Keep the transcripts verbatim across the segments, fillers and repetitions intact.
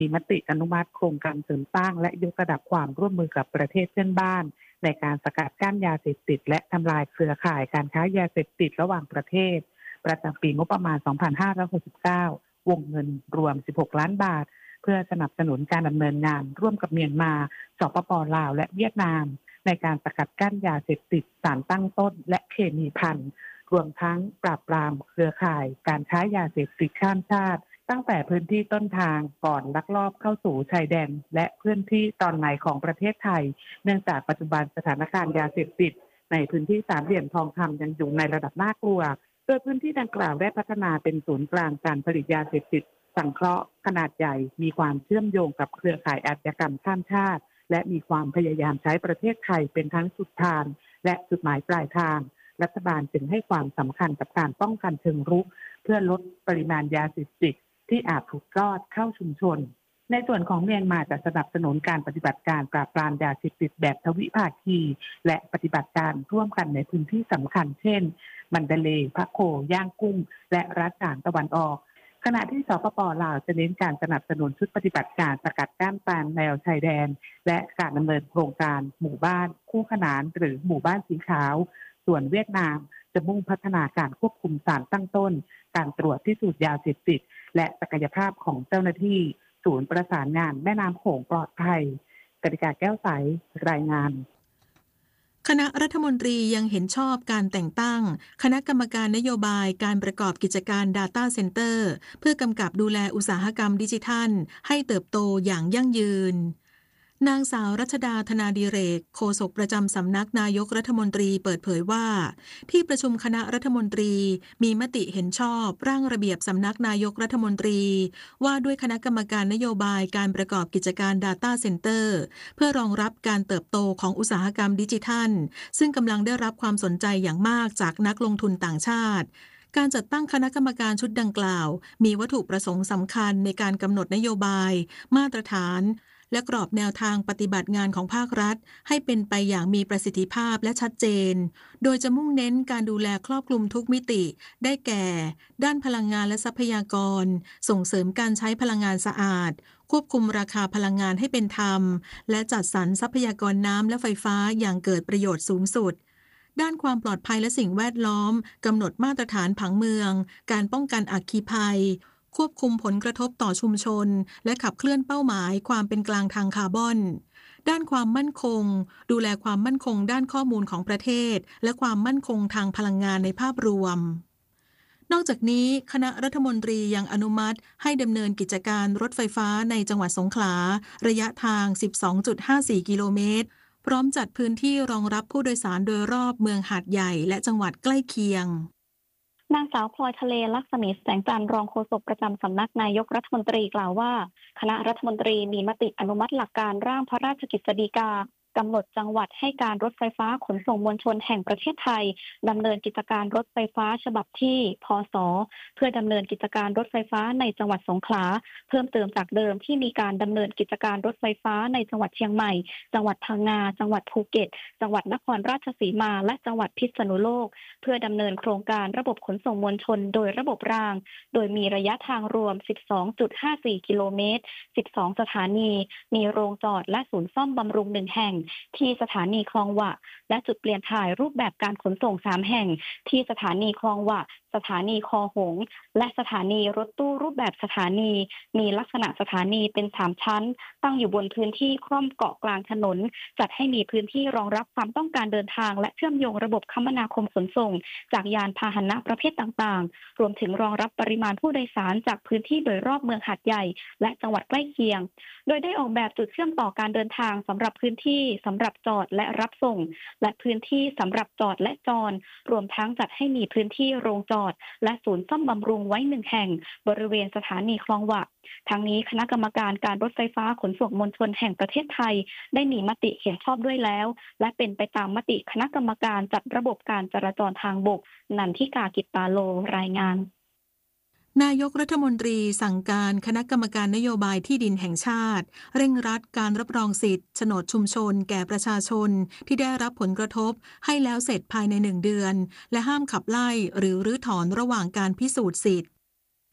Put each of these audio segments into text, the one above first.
มีมติอนุมัติโครงการเสริมสร้างและยกระดับความร่วมมือกับประเทศเพื่อนบ้านในการสกัดกั้นยาเสพติดและทำลายเครือข่ายการค้ายาเสพติดระหว่างประเทศประจำปีงบประมาณ สองพันห้าร้อยหกสิบเก้า วงเงินรวม สิบหก ล้านบาทเพื่อสนับสนุนการดำเนินงานร่วมกับเมียนมา สปป.ลาวและเวียดนามในการสกัดกั้นยาเสพติดสารตั้งต้นและเคมีภัณฑ์รวมทั้งปราบปรามเครือข่ายการค้ายาเสพติดข้ามชาติตั้งแต่พื้นที่ต้นทางก่อนลักลอบเข้าสู่ชายแดนและพื้นที่ตอนในของประเทศไทยเนื่องจากปัจจุบันสถานการณ์ยาเสพติดในพื้นที่สามเหลี่ยมทองคำยังอยู่ในระดับน่ากลัวโดยพื้นที่ดังกล่าวได้พัฒนาเป็นศูนย์กลางการผลิตยาเสพติดสังเคราะห์ขนาดใหญ่มีความเชื่อมโยงกับเครือข่ายอาชญากรรมข้ามชาติและมีความพยายามใช้ประเทศไทยเป็นทั้งจุดทานและจุดหมายปลายทางรัฐบาลจึงให้ความสำคัญกับการป้องกันเชิงรุกเพื่อลดปริมาณยาเสพติดที่อาจถูกลอดเข้าชุมชนในส่วนของเมียนมาจะสนับสนุนการปฏิบัติการปราบปรามยาเสพติดแบบทวิภาคีและปฏิบัติการร่วมกันในพื้นที่สำคัญเช่นมันดาเลย์พะโขย่างกุ้งและรัฐกาญตะวันออกขณะที่สปป.ลาวจะเน้นการสนับสนุนชุดปฏิบัติการสกัดกั้นตามแนวชายแดนและการดำเนินโครงการหมู่บ้านคู่ขนานหรือหมู่บ้านสีขาวส่วนเวียดนามจะมุ่งพัฒนาการควบคุมสารตั้งต้นการตรวจพิสูจน์ยาเสพติดและศักยภาพของเจ้าหน้าที่ศูนย์ประสานงานแม่น้ำโขงปลอดภัยกติกาแก้วใสรายงานคณะรัฐมนตรียังเห็นชอบการแต่งตั้งคณะกรรมการนโยบายการประกอบกิจการ Data Center เพื่อกำกับดูแลอุตสาหกรรมดิจิทัลให้เติบโตอย่างยั่งยืนนางสาวรัชดาธนาดิเรกโฆษกประจำสำนักนายกรัฐมนตรีเปิดเผยว่าที่ประชุมคณะรัฐมนตรีมีมติเห็นชอบร่างระเบียบสำนักนายกรัฐมนตรีว่าด้วยคณะกรรมการนโยบายการประกอบกิจการ Data Center เพื่อรองรับการเติบโตของอุตสาหกรรมดิจิทัลซึ่งกำลังได้รับความสนใจอย่างมากจากนักลงทุนต่างชาติการจัดตั้งคณะกรรมการชุดดังกล่าวมีวัตถุประสงค์สำคัญในการกำหนดนโยบายมาตรฐานและกรอบแนวทางปฏิบัติงานของภาครัฐให้เป็นไปอย่างมีประสิทธิภาพและชัดเจนโดยจะมุ่งเน้นการดูแลครอบคลุมทุกมิติได้แก่ด้านพลังงานและทรัพยากรส่งเสริมการใช้พลังงานสะอาดควบคุมราคาพลังงานให้เป็นธรรมและจัดสรรทรัพยากรน้ำและไฟฟ้าอย่างเกิดประโยชน์สูงสุดด้านความปลอดภัยและสิ่งแวดล้อมกำหนดมาตรฐานผังเมืองการป้องกันอัคคีภัยควบคุมผลกระทบต่อชุมชนและขับเคลื่อนเป้าหมายความเป็นกลางทางคาร์บอนด้านความมั่นคงดูแลความมั่นคงด้านข้อมูลของประเทศและความมั่นคงทางพลังงานในภาพรวมนอกจากนี้คณะรัฐมนตรียังอนุมัติให้ดำเนินกิจการรถไฟฟ้าในจังหวัดสงขลาระยะทาง สิบสองจุดห้าสี่ กิโลเมตรพร้อมจัดพื้นที่รองรับผู้โดยสารโดยรอบเมืองหาดใหญ่และจังหวัดใกล้เคียงนางสาวพลอยทะเลลักษมีแสงจันทร์รองโฆษกประจำสำนักนายกรัฐมนตรีกล่าวว่าคณะรัฐมนตรีมีมติอนุมัติหลักการร่างพระราชกฤษฎีกากำหนดจังหวัดให้การรถไฟฟ้าขนส่งมวลชนแห่งประเทศไทยดำเนินกิจการรถไฟฟ้าฉบับที่พศเพื่อดำเนินกิจการรถไฟฟ้าในจังหวัดสงขลาเพิ่มเติมจากเดิมที่มีการดำเนินกิจการรถไฟฟ้าในจังหวัดเชียงใหม่จังหวัดพังงาจังหวัดภูเก็ตจังหวัดนครราชสีมาและจังหวัดพิษณุโลกเพื่อดำเนินโครงการระบบขนส่งมวลชนโดยระบบรางโดยมีระยะทางรวม สิบสองจุดห้าสี่ กิโลเมตร สิบสอง สถานีมีโรงจอดและศูนย์ซ่อมบำรุงหนึ่งแห่งที่สถานีคลองหวะและจุดเปลี่ยนถ่ายรูปแบบการขนส่งสามแห่งที่สถานีคลองหวะสถานีคอหงส์และสถานีรถตู้รูปแบบสถานีมีลักษณะสถานีเป็นสามชั้นตั้งอยู่บนพื้นที่คร่อมเกาะกลางถนนจัดให้มีพื้นที่รองรับความต้องการเดินทางและเชื่อมโยงระบบคมนาคมขนส่งจากยานพาหนะประเภทต่างๆรวมถึงรองรับปริมาณผู้โดยสารจากพื้นที่โดยรอบเมืองหาดใหญ่และจังหวัดใกล้เคียงโดยได้ออกแบบจุดเชื่อมต่อการเดินทางสำหรับพื้นที่สำหรับจอดและรับส่งและพื้นที่สำหรับจอดและจอดรวมทั้งจัดให้มีพื้นที่โรงจอดและศูนย์ซ่อมบำรุงไว้หนึ่งแห่งบริเวณสถานีคลองหวะทั้งนี้คณะกรรมการการรถไฟฟ้าขนส่งมวลชนแห่งประเทศไทยได้มีมติเห็นชอบด้วยแล้วและเป็นไปตามมติคณะกรรมการจัดระบบการจราจรทางบกนันทิกากิตตาโลรายงานนายกรัฐมนตรีสั่งการคณะกรรมการนโยบายที่ดินแห่งชาติเร่งรัดการรับรองสิทธิ์โฉนดชุมชนแก่ประชาชนที่ได้รับผลกระทบให้แล้วเสร็จภายในหนึ่งเดือนและห้ามขับไล่หรือรื้อถอนระหว่างการพิสูจน์สิทธิ์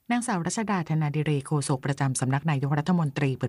นางสาวรัชดาธนาดิเรกโฆษกประจำสำนักนายกรัฐมนตรี